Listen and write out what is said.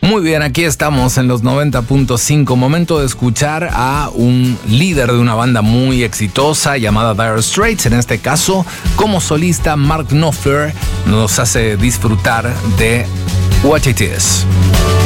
Muy bien, aquí estamos en los 90.5. Momento de escuchar a un líder de una banda muy exitosa llamada Dire Straits. En este caso, como solista, Mark Knopfler nos hace disfrutar de What It Is.